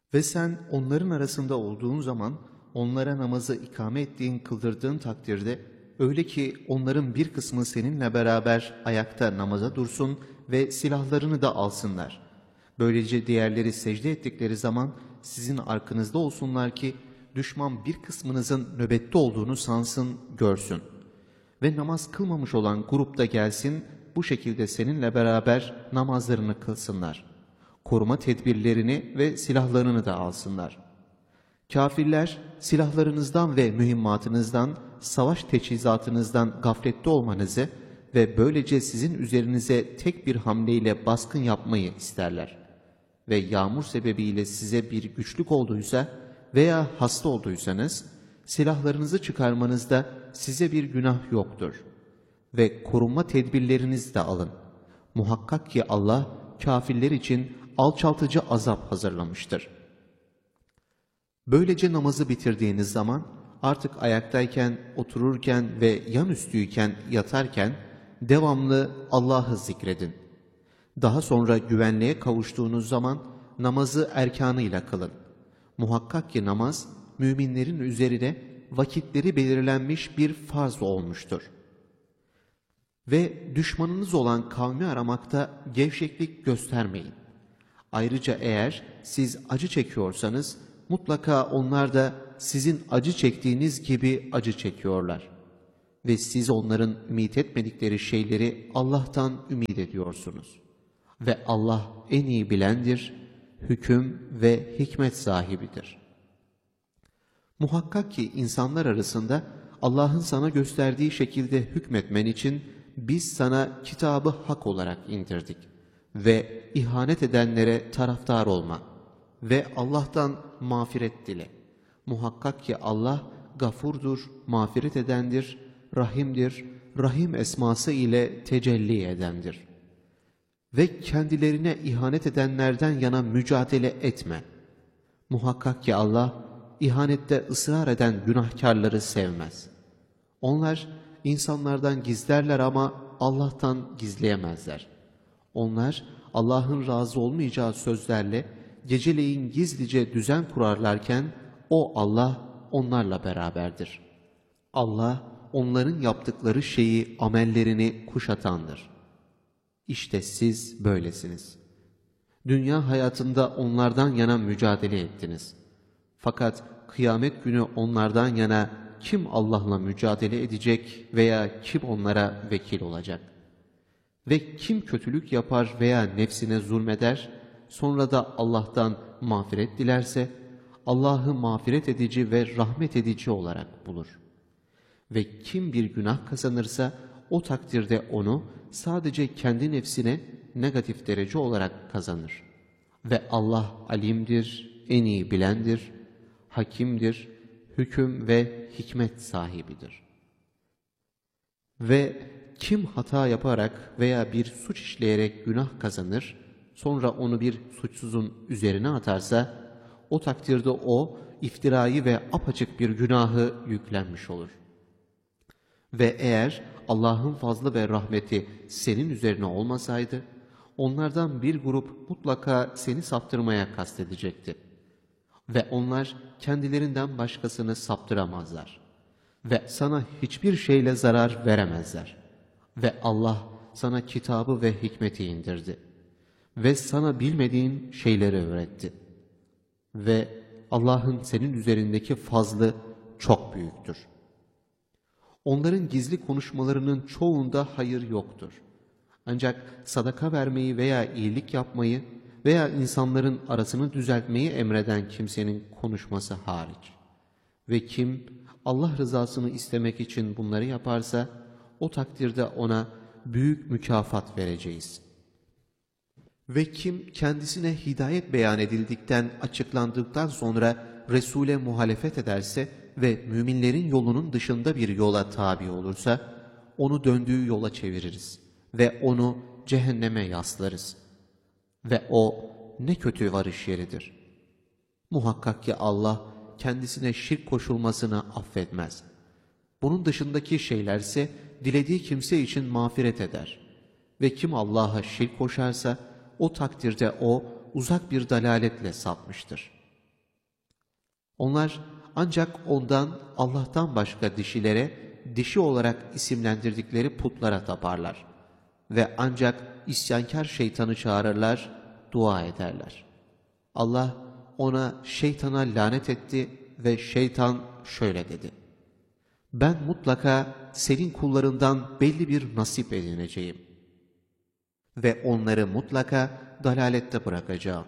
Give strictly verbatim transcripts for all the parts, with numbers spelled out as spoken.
Ve sen onların arasında olduğun zaman onlara namazı ikame ettiğin, kıldırdığın takdirde öyle ki onların bir kısmı seninle beraber ayakta namaza dursun ve silahlarını da alsınlar. Böylece diğerleri secde ettikleri zaman sizin arkanızda olsunlar ki düşman bir kısmınızın nöbette olduğunu sansın, görsün. Ve namaz kılmamış olan grup da gelsin, bu şekilde seninle beraber namazlarını kılsınlar. Koruma tedbirlerini ve silahlarını da alsınlar. Kafirler silahlarınızdan ve mühimmatınızdan, savaş teçhizatınızdan gaflette olmanızı ve böylece sizin üzerinize tek bir hamleyle baskın yapmayı isterler. Ve yağmur sebebiyle size bir güçlük olduysa veya hasta olduysanız, silahlarınızı çıkarmanızda size bir günah yoktur. Ve korunma tedbirlerinizi de alın. Muhakkak ki Allah kafirler için alçaltıcı azap hazırlamıştır. Böylece namazı bitirdiğiniz zaman artık ayaktayken, otururken ve yan üstüyken, yatarken devamlı Allah'ı zikredin. Daha sonra güvenliğe kavuştuğunuz zaman namazı erkanıyla kılın. Muhakkak ki namaz müminlerin üzerine vakitleri belirlenmiş bir farz olmuştur. Ve düşmanınız olan kavmi aramakta gevşeklik göstermeyin. Ayrıca eğer siz acı çekiyorsanız mutlaka onlar da sizin acı çektiğiniz gibi acı çekiyorlar. Ve siz onların ümit etmedikleri şeyleri Allah'tan ümit ediyorsunuz. Ve Allah en iyi bilendir, hüküm ve hikmet sahibidir. Muhakkak ki insanlar arasında Allah'ın sana gösterdiği şekilde hükmetmen için biz sana kitabı hak olarak indirdik. Ve ihanet edenlere taraftar olma ve Allah'tan mağfiret dile. Muhakkak ki Allah gafurdur, mağfiret edendir, rahimdir, rahim esması ile tecelli edendir. Ve kendilerine ihanet edenlerden yana mücadele etme. Muhakkak ki Allah ihanette ısrar eden günahkarları sevmez. Onlar insanlardan gizlerler ama Allah'tan gizleyemezler. Onlar Allah'ın razı olmayacağı sözlerle geceleyin gizlice düzen kurarlarken o Allah onlarla beraberdir. Allah onların yaptıkları şeyi, amellerini kuşatandır. İşte siz böylesiniz. Dünya hayatında onlardan yana mücadele ettiniz. Fakat kıyamet günü onlardan yana kim Allah'la mücadele edecek veya kim onlara vekil olacak? Ve kim kötülük yapar veya nefsine zulmeder, sonra da Allah'tan mağfiret dilerse, Allah'ı mağfiret edici ve rahmet edici olarak bulur. Ve kim bir günah kazanırsa, o takdirde onu sadece kendi nefsine negatif derece olarak kazanır. Ve Allah alimdir, en iyi bilendir, hakimdir, hüküm ve hikmet sahibidir. Ve kim hata yaparak veya bir suç işleyerek günah kazanır, sonra onu bir suçsuzun üzerine atarsa, o takdirde o iftirayı ve apaçık bir günahı yüklenmiş olur. Ve eğer Allah'ın fazlı ve rahmeti senin üzerine olmasaydı, onlardan bir grup mutlaka seni saptırmaya kastedecekti. Ve onlar kendilerinden başkasını saptıramazlar. Ve sana hiçbir şeyle zarar veremezler. Ve Allah sana kitabı ve hikmeti indirdi. Ve sana bilmediğin şeyleri öğretti. Ve Allah'ın senin üzerindeki fazlı çok büyüktür. Onların gizli konuşmalarının çoğunda hayır yoktur. Ancak sadaka vermeyi veya iyilik yapmayı veya insanların arasını düzeltmeyi emreden kimsenin konuşması hariç. Ve kim Allah rızasını istemek için bunları yaparsa, o takdirde ona büyük mükafat vereceğiz. Ve kim kendisine hidayet beyan edildikten, açıklandıktan sonra Resul'e muhalefet ederse ve müminlerin yolunun dışında bir yola tabi olursa, onu döndüğü yola çeviririz ve onu cehenneme yaslarız. Ve o ne kötü varış yeridir. Muhakkak ki Allah kendisine şirk koşulmasını affetmez. Bunun dışındaki şeylerse dilediği kimse için mağfiret eder. Ve kim Allah'a şirk koşarsa o takdirde o uzak bir dalaletle sapmıştır. Onlar ancak ondan, Allah'tan başka dişilere, dişi olarak isimlendirdikleri putlara taparlar. Ve ancak isyankar şeytanı çağırırlar, dua ederler. Allah ona, şeytana lanet etti ve şeytan şöyle dedi: ben mutlaka senin kullarından belli bir nasip edineceğim ve onları mutlaka dalalette bırakacağım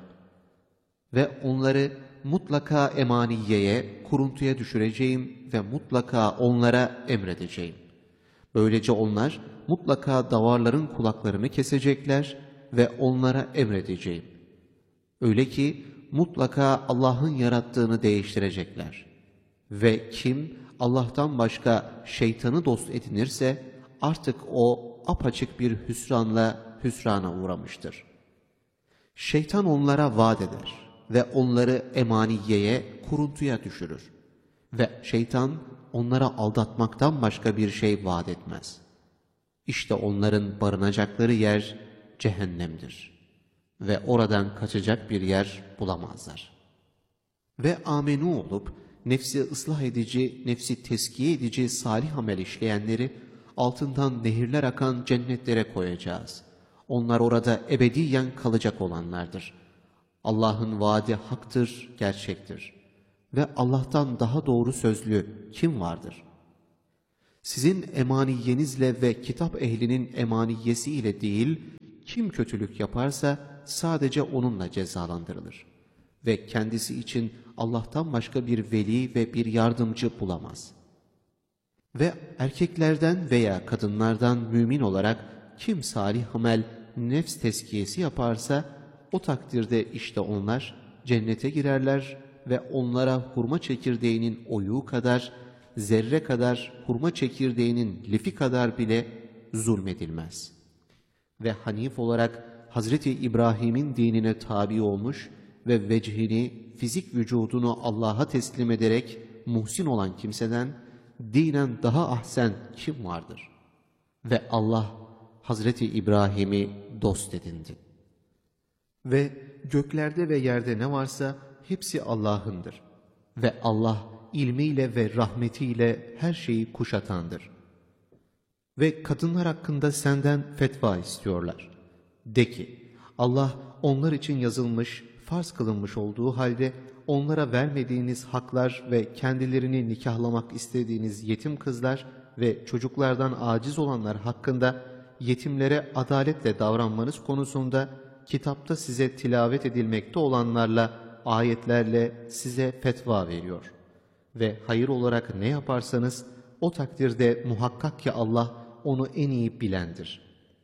ve onları mutlaka emaniyeye, kuruntuya düşüreceğim ve mutlaka onlara emredeceğim. Böylece onlar mutlaka davarların kulaklarını kesecekler ve onlara emredeceğim. Öyle ki mutlaka Allah'ın yarattığını değiştirecekler. Ve kim Allah'tan başka şeytanı dost edinirse artık o apaçık bir hüsranla hüsrana uğramıştır. Şeytan onlara vaat eder ve onları emaniyeye, kuruntuya düşürür. Ve şeytan onlara aldatmaktan başka bir şey vaat etmez. İşte onların barınacakları yer cehennemdir. Ve oradan kaçacak bir yer bulamazlar. Ve amenu olup nefsi ıslah edici, nefsi teskiye edici salih amel işleyenleri altından nehirler akan cennetlere koyacağız. Onlar orada ebediyen kalacak olanlardır. Allah'ın vaadi haktır, gerçektir. Ve Allah'tan daha doğru sözlü kim vardır? Sizin emaniyenizle ve kitap ehlinin emaniyesiyle değil, kim kötülük yaparsa sadece onunla cezalandırılır. Ve kendisi için Allah'tan başka bir veli ve bir yardımcı bulamaz. Ve erkeklerden veya kadınlardan mümin olarak kim salih amel, nefs teskiyesi yaparsa o takdirde işte onlar cennete girerler ve onlara hurma çekirdeğinin oyuğu kadar, zerre kadar hurma çekirdeğinin lifi kadar bile zulmedilmez. Ve hanif olarak Hazreti İbrahim'in dinine tabi olmuş ve vecihini, fizik vücudunu Allah'a teslim ederek muhsin olan kimseden dinen daha ahsen kim vardır? Ve Allah Hazreti İbrahim'i dost edindi. Ve göklerde ve yerde ne varsa hepsi Allah'ındır. Ve Allah ilmiyle ve rahmetiyle her şeyi kuşatandır. Ve kadınlar hakkında senden fetva istiyorlar. De ki, Allah onlar için yazılmış, farz kılınmış olduğu halde onlara vermediğiniz haklar ve kendilerini nikahlamak istediğiniz yetim kızlar ve çocuklardan aciz olanlar hakkında yetimlere adaletle davranmanız konusunda kitapta size tilavet edilmekte olanlarla, ayetlerle size fetva veriyor. Ve hayır olarak ne yaparsanız o takdirde muhakkak ki Allah onu en iyi bilendir.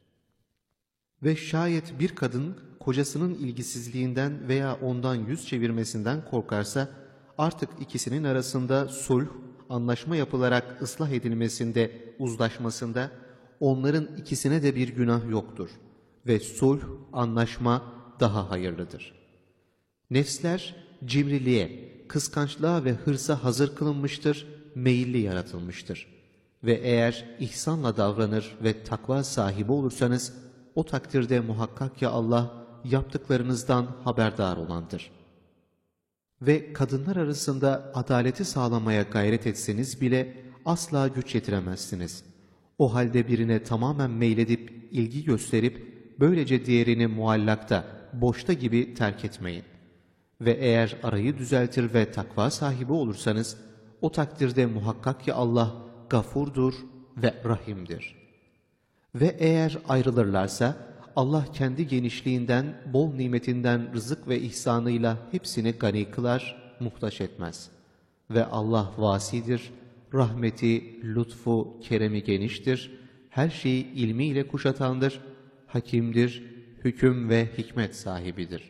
Ve şayet bir kadın kocasının ilgisizliğinden veya ondan yüz çevirmesinden korkarsa artık ikisinin arasında sulh, anlaşma yapılarak ıslah edilmesinde, uzlaşmasında onların ikisine de bir günah yoktur. Ve sulh, anlaşma daha hayırlıdır. Nefsler cimriliğe, kıskançlığa ve hırsa hazır kılınmıştır, meyilli yaratılmıştır. Ve eğer ihsanla davranır ve takva sahibi olursanız o takdirde muhakkak ki Allah yaptıklarınızdan haberdar olandır. Ve kadınlar arasında adaleti sağlamaya gayret etseniz bile asla güç yetiremezsiniz. O halde birine tamamen meyledip ilgi gösterip böylece diğerini muallakta, boşta gibi terk etmeyin. Ve eğer arayı düzeltir ve takva sahibi olursanız o takdirde muhakkak ki Allah gafurdur ve rahimdir. Ve eğer ayrılırlarsa Allah kendi genişliğinden, bol nimetinden rızık ve ihsanıyla hepsini gani kılar, muhtaç etmez. Ve Allah vasidir, rahmeti, lütfu, keremi geniştir, her şeyi ilmiyle kuşatandır, hakimdir, hüküm ve hikmet sahibidir.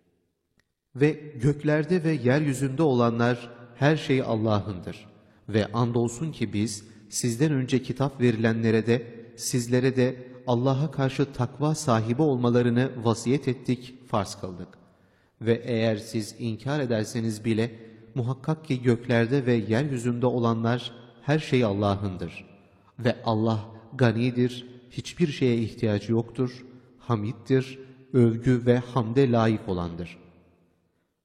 Ve göklerde ve yeryüzünde olanlar her şey Allah'ındır. Ve andolsun ki biz sizden önce kitap verilenlere de sizlere de Allah'a karşı takva sahibi olmalarını vasiyet ettik, farz kıldık. Ve eğer siz inkar ederseniz bile muhakkak ki göklerde ve yeryüzünde olanlar her şey Allah'ındır. Ve Allah ganidir, hiçbir şeye ihtiyacı yoktur, hamiddir, övgü ve hamde layık olandır.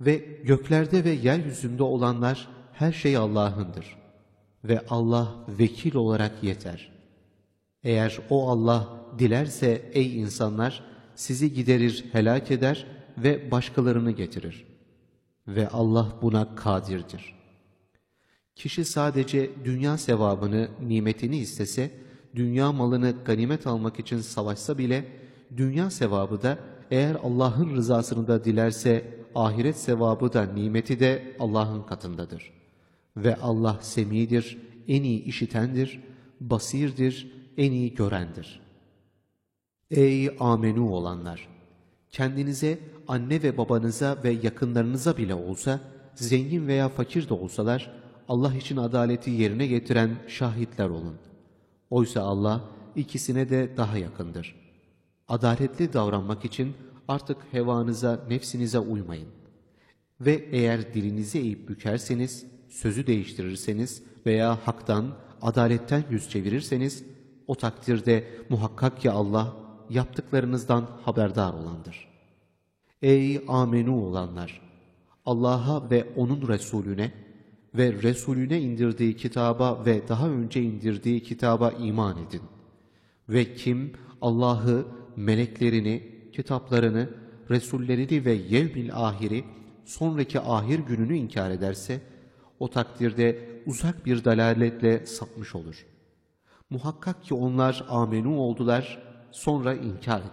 Ve göklerde ve yeryüzünde olanlar her şey Allah'ındır. Ve Allah vekil olarak yeter. Eğer o Allah dilerse ey insanlar, sizi giderir, helak eder ve başkalarını getirir. Ve Allah buna kadirdir. Kişi sadece dünya sevabını, nimetini istese, dünya malını ganimet almak için savaşsa bile, dünya sevabı da eğer Allah'ın rızasını da dilerse, ahiret sevabı da nimeti de Allah'ın katındadır. Ve Allah semidir, en iyi işitendir, basirdir, en iyi görendir. Ey amenu olanlar! Kendinize, anne ve babanıza ve yakınlarınıza bile olsa, zengin veya fakir de olsalar, Allah için adaleti yerine getiren şahitler olun. Oysa Allah ikisine de daha yakındır. Adaletli davranmak için artık hevanıza, nefsinize uymayın. Ve eğer dilinizi eğip bükerseniz, sözü değiştirirseniz veya haktan, adaletten yüz çevirirseniz, o takdirde muhakkak ki Allah yaptıklarınızdan haberdar olandır. Ey amenu olanlar! Allah'a ve O'nun Resulüne ve Resulüne indirdiği kitaba ve daha önce indirdiği kitaba iman edin. Ve kim Allah'ı, meleklerini, kitaplarını, Resullerini ve yevmil ahiri, sonraki ahir gününü inkar ederse, o takdirde uzak bir dalaletle sapmış olur. Muhakkak ki onlar amenu oldular, sonra inkar ettiler.